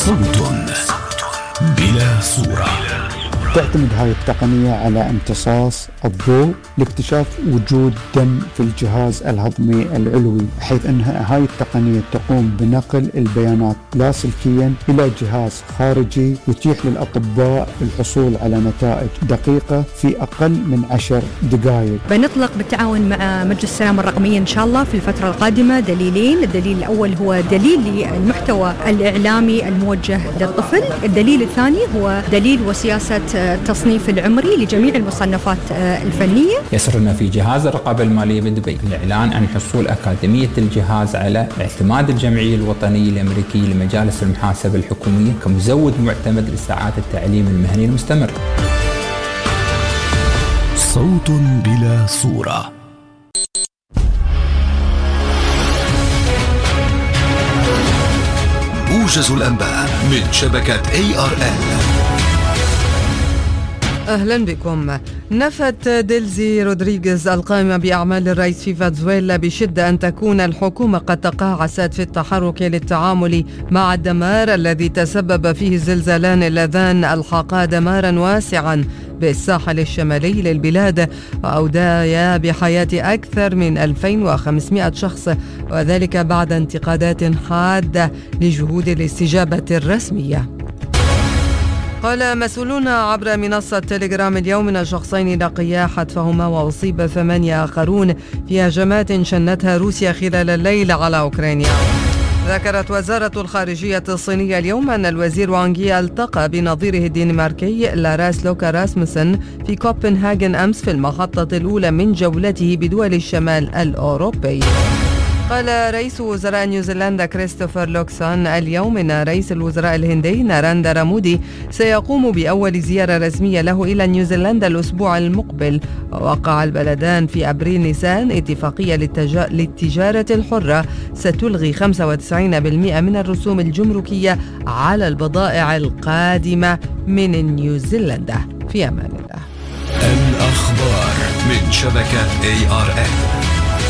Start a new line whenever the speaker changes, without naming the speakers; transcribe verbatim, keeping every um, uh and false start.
صوت بلا صورة.
تعتمد هاي التقنية على امتصاص الضوء لاكتشاف وجود دم في الجهاز الهضمي العلوي، حيث أنها هاي التقنية تقوم بنقل البيانات لاسلكيا إلى جهاز خارجي يتيح للأطباء الحصول على نتائج دقيقة في أقل من عشر دقائق.
بنطلق بالتعاون مع مجلس السلامة الرقمية إن شاء الله في الفترة القادمة دليلين. الدليل الأول هو دليل للمحتوى الإعلامي الموجه للطفل، الدليل الثاني هو دليل وسياسة التصنيف العمري لجميع المصنفات الفنية.
يسرنا في جهاز الرقابة المالية بدبي الإعلان عن حصول أكاديمية الجهاز على اعتماد الجمعية الوطنية الأمريكية لمجالس المحاسبة الحكومية كمزود معتمد لساعات التعليم المهني المستمر.
صوت بلا صورة. موجز الأنباء من شبكة إيه آر إل.
أهلا بكم. نفت ديلزي رودريغيز القائمة بأعمال الرئيس في فنزويلا بشدة أن تكون الحكومة قد تقاعست في التحرك للتعامل مع الدمار الذي تسبب فيه الزلزالان اللذان ألحقا دمارا واسعا بالساحل الشمالي للبلاد وأوديا بحياة أكثر من ألفين وخمسمائة شخص، وذلك بعد انتقادات حادة لجهود الاستجابة الرسمية. قال مسؤولون عبر منصة تيليجرام اليوم أن شخصين لقيا حتفهما وأصيب ثمانية آخرون في هجمات شنتها روسيا خلال الليل على أوكرانيا. ذكرت وزارة الخارجية الصينية اليوم أن الوزير وانغ يي التقى بنظيره الدنماركي لاراس لوكا راسموسن في كوبنهاغن أمس في المحطة الأولى من جولته بدول الشمال الأوروبي. قال رئيس وزراء نيوزيلندا كريستوفر لوكسون اليوم إن رئيس الوزراء الهندي ناراندرا مودي سيقوم بأول زيارة رسمية له إلى نيوزيلندا الأسبوع المقبل. ووقع البلدان في أبريل نيسان اتفاقية للتجا... للتجارة الحرة ستلغي خمسة وتسعين بالمئة من الرسوم الجمركية على البضائع القادمة من نيوزيلندا. في أمان الله.
الأخبار من شبكة إيه آر إل.